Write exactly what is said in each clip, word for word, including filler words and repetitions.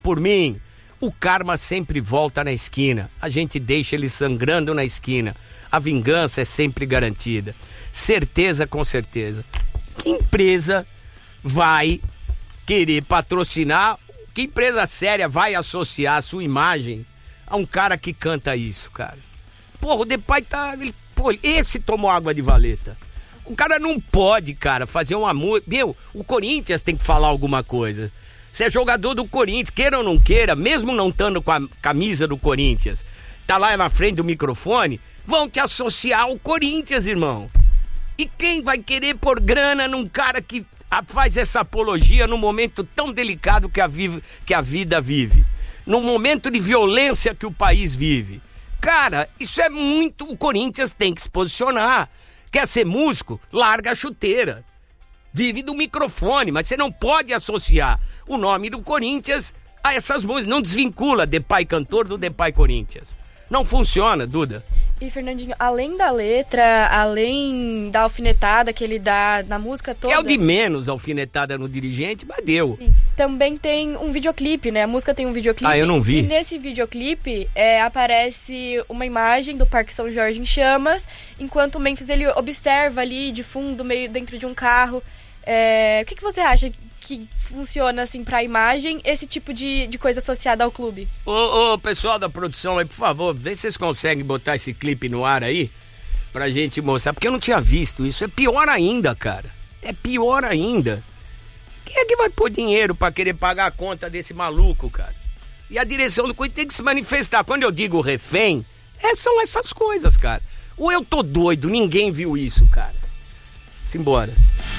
Por mim, o karma sempre volta na esquina. A gente deixa ele sangrando na esquina. A vingança é sempre garantida. Certeza com certeza. Que empresa vai querer patrocinar? Que empresa séria vai associar a sua imagem a um cara que canta isso, cara? Porra, o Depay tá... Ele, pô, esse tomou água de valeta. O cara não pode, cara, fazer uma música... Meu, o Corinthians tem que falar alguma coisa. Você é jogador do Corinthians, queira ou não queira, mesmo não estando com a camisa do Corinthians, tá lá na frente do microfone, vão te associar ao Corinthians, irmão. E quem vai querer pôr grana num cara que faz essa apologia num momento tão delicado que a, vive, que a vida vive? Num momento de violência que o país vive? Cara, isso é muito... O Corinthians tem que se posicionar. Quer ser músico? Larga a chuteira. Vive do microfone, mas você não pode associar o nome do Corinthians a essas músicas. Não desvincula Depay cantor do Depay Corinthians. Não funciona, Duda. E, Fernandinho, além da letra, além da alfinetada que ele dá na música toda... É o de menos alfinetada no dirigente, mas deu. Sim. Também tem um videoclipe, né? A música tem um videoclipe. Ah, eu não vi. E nesse videoclipe é, aparece uma imagem do Parque São Jorge em chamas, enquanto o Memphis ele observa ali de fundo, meio dentro de um carro. É, o que, que você acha que funciona assim pra imagem, esse tipo de, de coisa associada ao clube? Ô, ô, pessoal da produção aí, por favor, vê se vocês conseguem botar esse clipe no ar aí pra gente mostrar, porque eu não tinha visto isso. É pior ainda, cara. É pior ainda. Quem é que vai pôr dinheiro pra querer pagar a conta desse maluco, cara? E a direção do Corinthians tem que se manifestar. Quando eu digo refém, é, são essas coisas, cara. Ou eu tô doido, ninguém viu isso, cara. Simbora.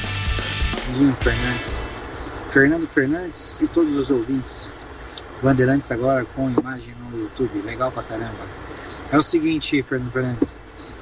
Dinho Fernandes, Fernando Fernandes e todos os ouvintes. Bandeirantes agora com imagem no YouTube, legal pra caramba. É o seguinte, Fernando Fernandes,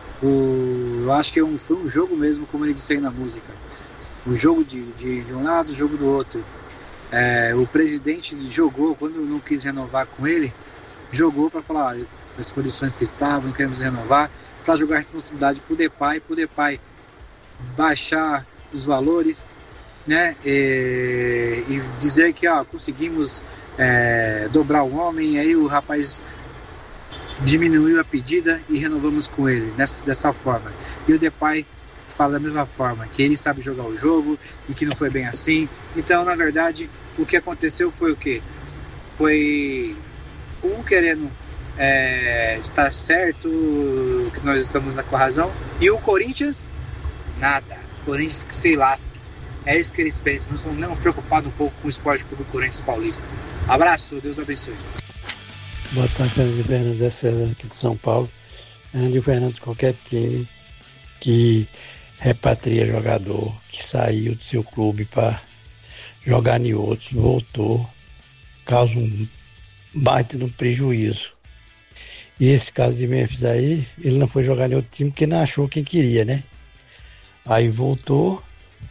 o, eu acho que é um, foi um jogo mesmo, como ele disse aí na música. O jogo de, de, de um lado, o jogo do outro. É, o presidente jogou, quando não quis renovar com ele, jogou para falar ó, as condições que estavam, não queremos renovar, para jogar a responsabilidade pro Depay, pro Depay baixar os valores, né, e, e dizer que ó, conseguimos é, dobrar o homem, aí o rapaz diminuiu a pedida e renovamos com ele nessa, dessa forma. E o Depay fala da mesma forma, que ele sabe jogar o jogo e que não foi bem assim. Então, na verdade, o que aconteceu foi o quê? Foi um querendo é, estar certo, que nós estamos com a razão, e o Corinthians, nada. O Corinthians que se lasque. É isso que eles pensam, não estão nem preocupados um pouco com o Esporte Clube Corinthians Paulista. Abraço, Deus abençoe. Boa tarde, Fernando Fernandes, é César aqui de São Paulo. Fernando Fernandes, qualquer time que repatria jogador, que saiu do seu clube para jogar em outros, voltou, causa um baita de um prejuízo. E esse caso de Memphis aí, ele não foi jogar em outro time porque não achou quem queria, né? Aí voltou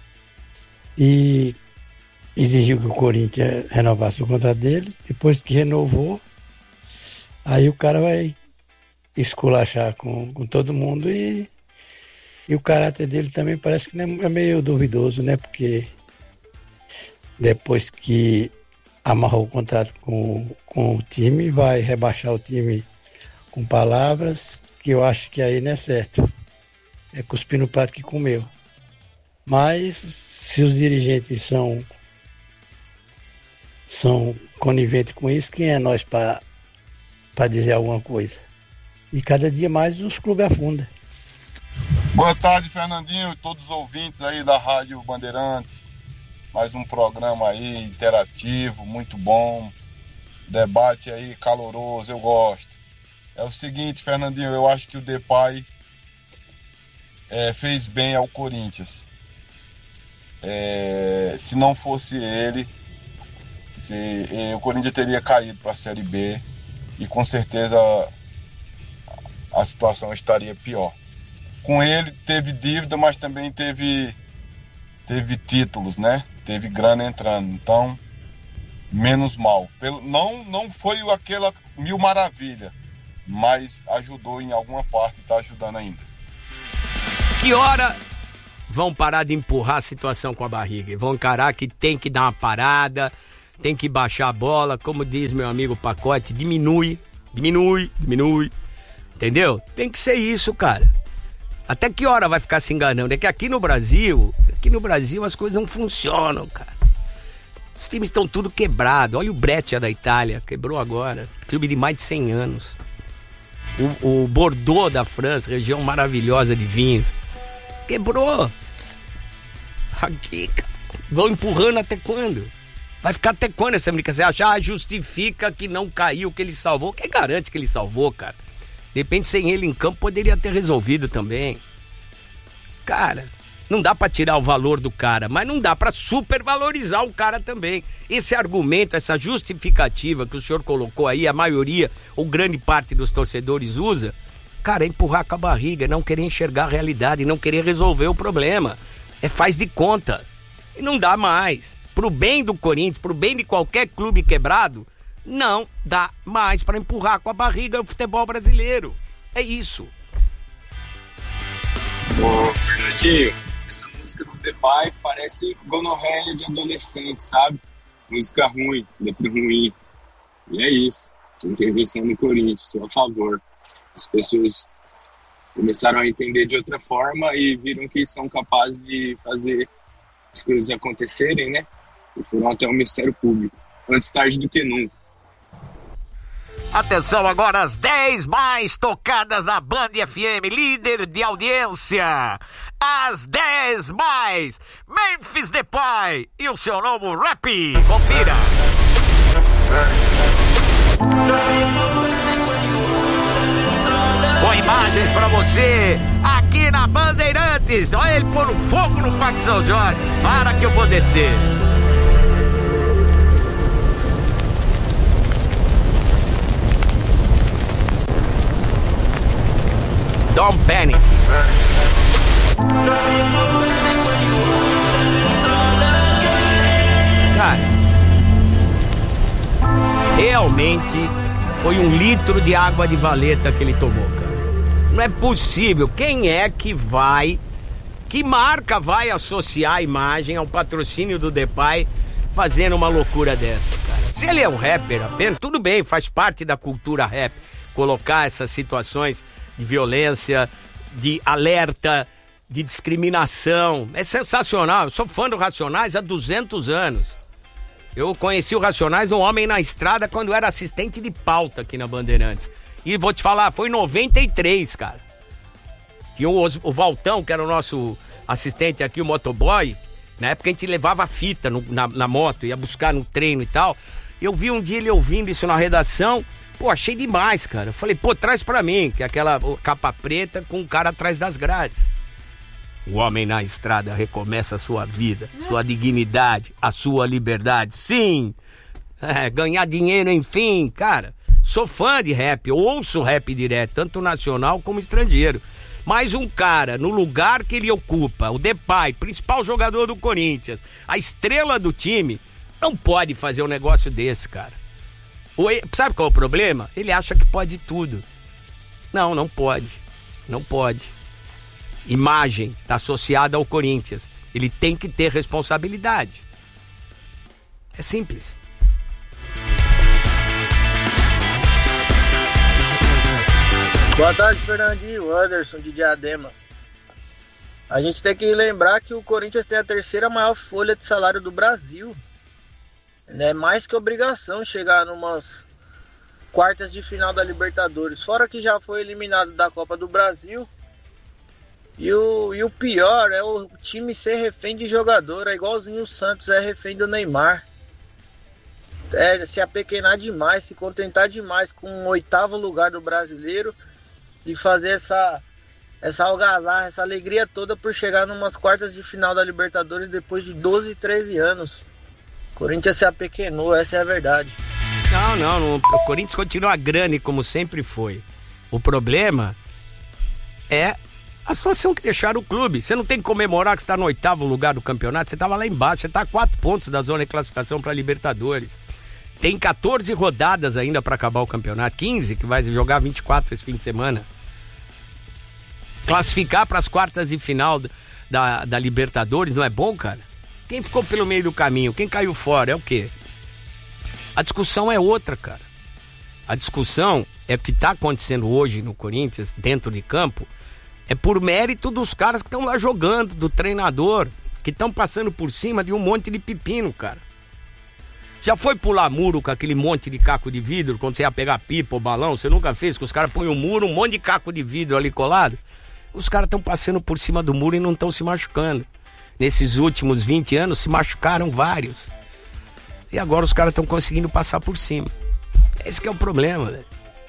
e exigiu que o Corinthians renovasse o contrato dele. Depois que renovou, aí o cara vai esculachar com, com todo mundo e, e o caráter dele também parece que é meio duvidoso, né? Porque depois que amarrou o contrato com, com o time, vai rebaixar o time com palavras que eu acho que aí não é certo. É cuspir no prato que comeu. Mas se os dirigentes são, são coniventes com isso, quem é nós para dizer alguma coisa? E cada dia mais os clubes afundam. Boa tarde, Fernandinho e todos os ouvintes aí da Rádio Bandeirantes. Mais um programa aí interativo, muito bom. Debate aí caloroso, eu gosto. É o seguinte, Fernandinho, eu acho que o Depay é, fez bem ao Corinthians. É, se não fosse ele, se, é, o Corinthians teria caído para a Série B e com certeza a, a situação estaria pior. Com ele teve dívida, mas também teve, teve títulos, né? Teve grana entrando, então menos mal. Pelo, não, não foi aquela mil maravilha, mas ajudou em alguma parte e está ajudando ainda. Que hora vão parar de empurrar a situação com a barriga e vão encarar que tem que dar uma parada, tem que baixar a bola, como diz meu amigo Pacote, diminui, diminui, diminui, entendeu? Tem que ser isso, cara. Até que hora vai ficar se enganando? É que aqui no Brasil, aqui no Brasil as coisas não funcionam, cara. Os times estão tudo quebrados. Olha o Breccia da Itália, quebrou agora, clube de mais de cem anos. O, o Bordeaux da França, região maravilhosa de vinhos, quebrou. Aqui, cara, vão empurrando até quando? Vai ficar até quando essa brincadeira? Você acha, ah, justifica que não caiu, que ele salvou. Quem garante que ele salvou, cara? De repente, sem ele em campo, poderia ter resolvido também. Cara, não dá pra tirar o valor do cara, mas não dá pra supervalorizar o cara também. Esse argumento, essa justificativa que o senhor colocou aí, a maioria, ou grande parte dos torcedores usa, cara, é empurrar com a barriga, não querer enxergar a realidade, não querer resolver o problema. É faz de conta. E não dá mais. Pro bem do Corinthians, pro bem de qualquer clube quebrado, não dá mais para empurrar com a barriga o futebol brasileiro. É isso. Ô, Fernandinho, essa música do Depay parece gonorreia de adolescente, sabe? Música ruim, letra ruim. E é isso. Intervenção no Corinthians, sou a favor. As pessoas começaram a entender de outra forma e viram que são capazes de fazer as coisas acontecerem, né? E foram até o Ministério Público. Antes tarde do que nunca. Atenção agora, as dez mais tocadas na Band F M, líder de audiência. As dez mais. Memphis Depay e o seu novo rap. Confira. Com imagens pra você aqui na Bandeirantes. Olha ele pôr fogo no Parque São Jorge. Para que eu vou descer. Don't panic. Cara, realmente foi um litro de água de valeta que ele tomou, cara. Não é possível. Quem é que vai, que marca vai associar a imagem ao patrocínio do Depay fazendo uma loucura dessa, cara? Se ele é um rapper apenas, tudo bem, faz parte da cultura rap colocar essas situações de violência, de alerta, de discriminação. É sensacional. Eu sou fã do Racionais há duzentos anos. Eu conheci o Racionais, um homem na estrada, quando eu era assistente de pauta aqui na Bandeirantes. E vou te falar, foi em noventa e três, cara. Tinha o, o Valtão, que era o nosso assistente aqui, o motoboy. Na época a gente levava fita no, na, na moto, ia buscar no treino e tal. Eu vi um dia ele ouvindo isso na redação. Pô, achei demais, cara. Eu falei, pô, traz pra mim, que é aquela capa preta com o cara atrás das grades. O homem na estrada recomeça a sua vida, sua dignidade, a sua liberdade. Sim, é, ganhar dinheiro, enfim, cara. Sou fã de rap, eu ouço rap direto, tanto nacional como estrangeiro. Mas um cara, no lugar que ele ocupa, o Depay, principal jogador do Corinthians, a estrela do time, não pode fazer um negócio desse, cara. Sabe qual é o problema? Ele acha que pode tudo. Não, não pode. Não pode. Imagem está associada ao Corinthians. Ele tem que ter responsabilidade. É simples. Boa tarde, Fernandinho. Anderson de Diadema. A gente tem que lembrar que o Corinthians tem a terceira maior folha de salário do Brasil. É mais que obrigação chegar numas quartas de final da Libertadores. Fora que já foi eliminado da Copa do Brasil. E o, e o pior é o time ser refém de jogador. É igualzinho o Santos é refém do Neymar. É se apequenar demais, se contentar demais com o oitavo lugar do brasileiro. E fazer essa, essa algazarra, essa alegria toda por chegar numas quartas de final da Libertadores depois de doze, treze anos. Corinthians se apequenou, essa é a verdade. Não, não, não, o Corinthians continua grande como sempre foi. O problema é a situação que deixaram o clube. Você não tem que comemorar que você está no oitavo lugar do campeonato, você estava lá embaixo, você está a quatro pontos da zona de classificação para Libertadores. Tem catorze rodadas ainda para acabar o campeonato, quinze, que vai jogar vinte e quatro esse fim de semana. Classificar para as quartas de final da, da Libertadores não é bom, cara? Quem ficou pelo meio do caminho, quem caiu fora, é o quê? A discussão é outra, cara. A discussão é o que está acontecendo hoje no Corinthians, dentro de campo, é por mérito dos caras que estão lá jogando, do treinador, que estão passando por cima de um monte de pepino, cara. Já foi pular muro com aquele monte de caco de vidro, quando você ia pegar pipa ou balão? Você nunca fez? Que os caras põem um muro, um monte de caco de vidro ali colado? Os caras estão passando por cima do muro e não estão se machucando. Nesses últimos vinte anos se machucaram vários. E agora os caras estão conseguindo passar por cima. Esse que é o problema, velho.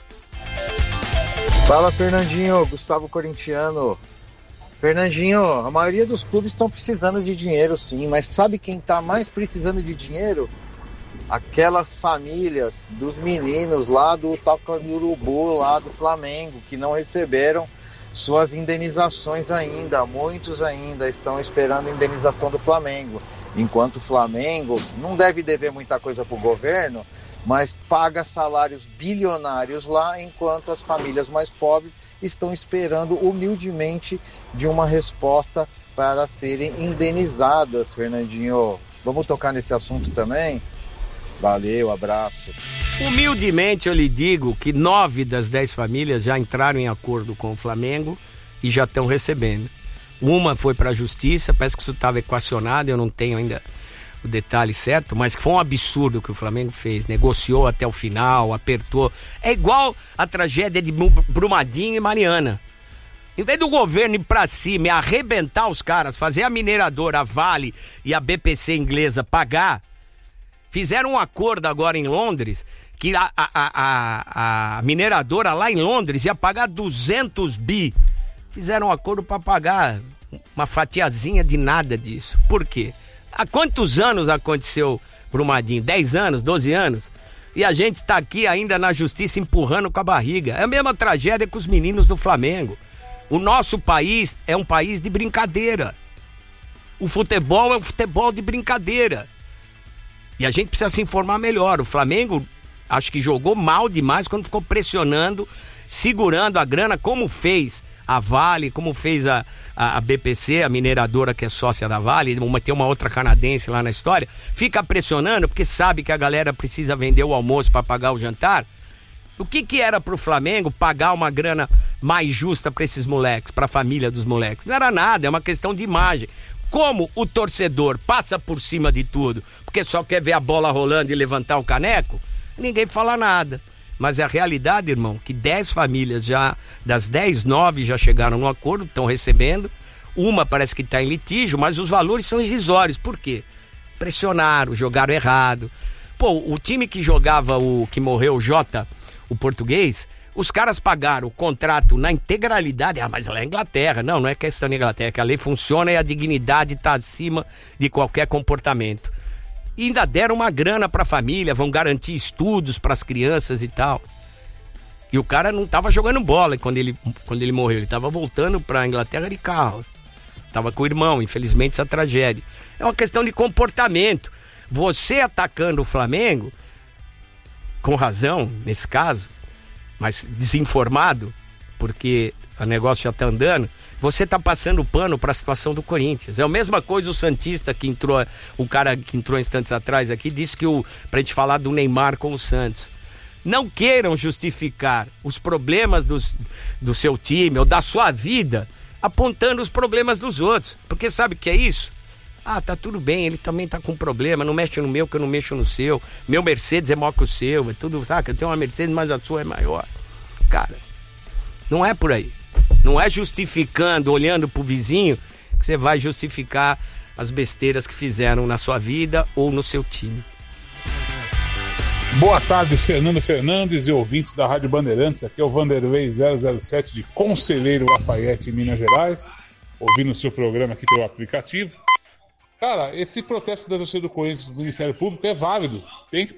Fala, Fernandinho, Gustavo Corintiano. Fernandinho, a maioria dos clubes estão precisando de dinheiro, sim, mas sabe quem está mais precisando de dinheiro? Aquelas famílias dos meninos lá do Toca do Urubu, lá do Flamengo, que não receberam suas indenizações ainda. Muitos ainda estão esperando a indenização do Flamengo. Enquanto o Flamengo não deve dever muita coisa para o governo, mas paga salários bilionários lá, enquanto as famílias mais pobres estão esperando humildemente de uma resposta para serem indenizadas, Fernandinho. Vamos tocar nesse assunto também? Valeu, abraço. Humildemente eu lhe digo que nove das dez famílias já entraram em acordo com o Flamengo e já estão recebendo. Uma foi para a justiça, parece que isso estava equacionado, eu não tenho ainda o detalhe certo, mas que foi um absurdo o que o Flamengo fez, negociou até o final, apertou. É igual a tragédia de Brumadinho e Mariana. Em vez do governo ir pra cima e arrebentar os caras, fazer a mineradora, a Vale e a B P C inglesa pagar, fizeram um acordo agora em Londres, que a, a, a, a mineradora lá em Londres ia pagar duzentos bi. Fizeram um acordo para pagar uma fatiazinha de nada disso. Por quê? Há quantos anos aconteceu Brumadinho? dez anos, doze anos? E a gente tá aqui ainda na justiça empurrando com a barriga. É a mesma tragédia com os meninos do Flamengo. O nosso país é um país de brincadeira. O futebol é um futebol de brincadeira. E a gente precisa se informar melhor. O Flamengo, acho que jogou mal demais quando ficou pressionando, segurando a grana, como fez a Vale, como fez a, a, a B P C, a mineradora que é sócia da Vale, uma, tem uma outra canadense lá na história, fica pressionando porque sabe que a galera precisa vender o almoço para pagar o jantar. O que que era pro Flamengo pagar uma grana mais justa para esses moleques, para a família dos moleques? Não era nada, é uma questão de imagem. Como o torcedor passa por cima de tudo, porque só quer ver a bola rolando e levantar o caneco, ninguém fala nada. Mas é a realidade, irmão, que dez famílias já, das dez, nove já chegaram no acordo, estão recebendo. Uma parece que está em litígio, mas os valores são irrisórios. Por quê? Pressionaram, jogaram errado. Pô, o time que jogava, o que morreu, o Jota, o português, os caras pagaram o contrato na integralidade. Ah, mas lá é Inglaterra. Não, não é questão de Inglaterra, é que a lei funciona e a dignidade está acima de qualquer comportamento. E ainda deram uma grana para a família, vão garantir estudos para as crianças e tal. E o cara não estava jogando bola quando ele, quando ele morreu, ele estava voltando para a Inglaterra de carro. Estava com o irmão, infelizmente, essa tragédia. É uma questão de comportamento. Você atacando o Flamengo, com razão, nesse caso, mas desinformado, porque o negócio já está andando, você está passando pano para a situação do Corinthians. É a mesma coisa o Santista que entrou, o cara que entrou instantes atrás aqui, disse que o, pra gente falar do Neymar com o Santos. Não queiram justificar os problemas dos, do seu time ou da sua vida apontando os problemas dos outros. Porque sabe o que é isso? Ah, tá tudo bem, ele também tá com problema, não mexe no meu que eu não mexo no seu. Meu Mercedes é maior que o seu, é tudo, saca? Eu tenho uma Mercedes, mas a sua é maior. Cara, não é por aí. Não é justificando, olhando pro vizinho, que você vai justificar as besteiras que fizeram na sua vida ou no seu time. Boa tarde, Fernando Fernandes e ouvintes da Rádio Bandeirantes. Aqui é o Vanderlei zero zero sete de Conselheiro Lafayette, Minas Gerais. Ouvindo o seu programa aqui pelo aplicativo. Cara, esse protesto da torcida do Corinthians do Ministério Público é válido. Tem que